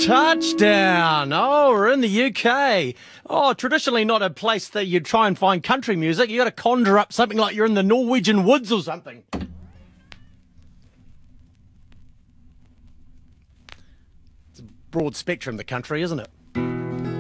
Touchdown! Oh, we're in the UK. Oh, traditionally not a place that you try and find country music. You got to conjure up something like you're in the Norwegian woods or something. It's a broad spectrum, the country, isn't it?